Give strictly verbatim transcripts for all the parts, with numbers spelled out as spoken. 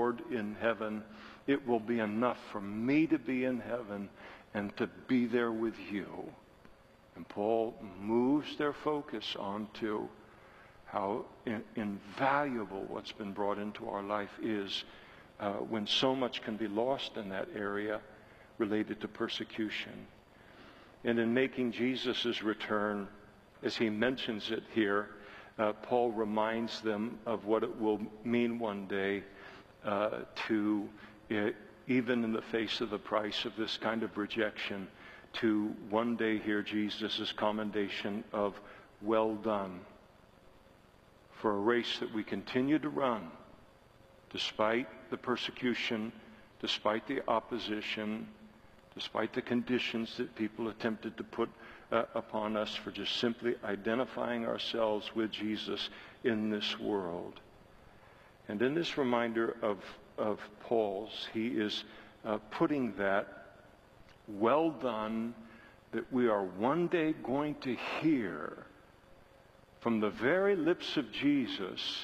Lord in heaven. It will be enough for me to be in heaven and to be there with you. And Paul moves their focus onto how in, invaluable what's been brought into our life is uh, when so much can be lost in that area related to persecution. And in making Jesus' return, as he mentions it here, uh, Paul reminds them of what it will mean one day uh, to, uh, even in the face of the price of this kind of rejection, to one day hear Jesus' commendation of, "Well done," for a race that we continue to run, despite the persecution, despite the opposition, despite the conditions that people attempted to put uh, upon us for just simply identifying ourselves with Jesus in this world. And in this reminder of, of Paul's, he is uh, putting that "well done" that we are one day going to hear from the very lips of Jesus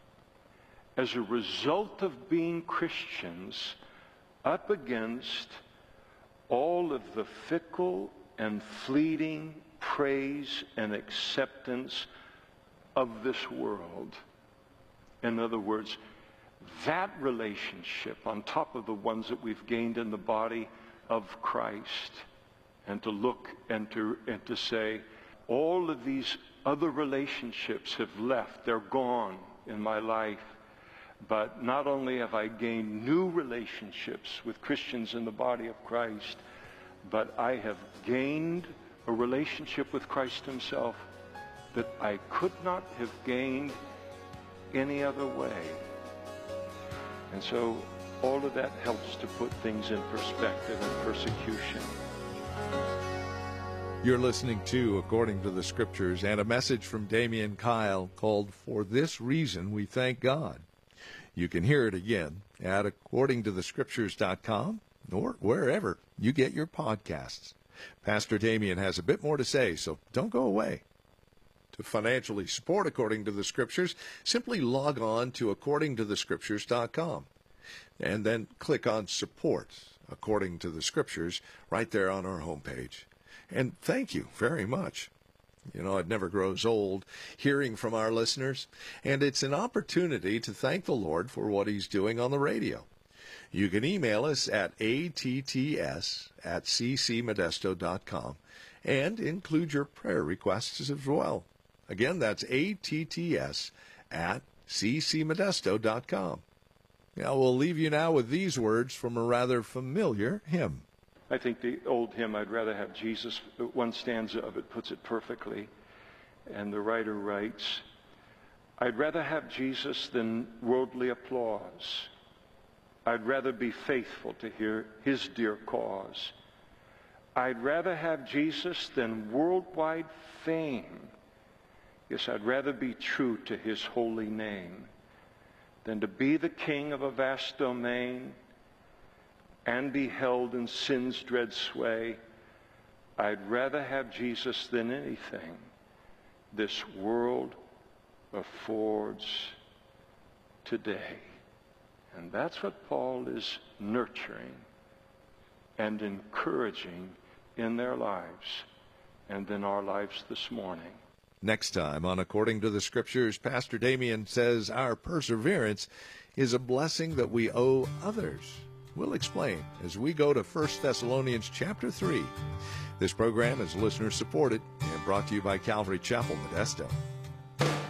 as a result of being Christians up against all of the fickle and fleeting praise and acceptance of this world. In other words, that relationship on top of the ones that we've gained in the body of Christ, and to look and to and to say, all of these other relationships have left, they're gone in my life. But not only have I gained new relationships with Christians in the body of Christ, but I have gained a relationship with Christ himself that I could not have gained any other way. And so all of that helps to put things in perspective in persecution. You're listening to According to the Scriptures, and a message from Damian Kyle called "For This Reason We Thank God." You can hear it again at according to the scriptures dot com or wherever you get your podcasts. Pastor Damian has a bit more to say, so don't go away. To financially support According to the Scriptures, simply log on to according to the scriptures dot com and then click on Support According to the Scriptures right there on our homepage. And thank you very much. You know, it never grows old hearing from our listeners, and it's an opportunity to thank the Lord for what he's doing on the radio. You can email us at A T T S at c c modesto dot com and include your prayer requests as well. Again, that's A T T S at c c modesto dot com. Now, we'll leave you now with these words from a rather familiar hymn. I think the old hymn, "I'd Rather Have Jesus," one stanza of it puts it perfectly. And the writer writes, "I'd rather have Jesus than worldly applause. I'd rather be faithful to hear his dear cause. I'd rather have Jesus than worldwide fame. Yes, I'd rather be true to his holy name than to be the king of a vast domain and be held in sin's dread sway. I'd rather have Jesus than anything this world affords today." And that's what Paul is nurturing and encouraging in their lives and in our lives this morning. Next time on According to the Scriptures, Pastor Damian says our perseverance is a blessing that we owe others. We'll explain as we go to First Thessalonians chapter three. This program is listener supported and brought to you by Calvary Chapel, Modesto.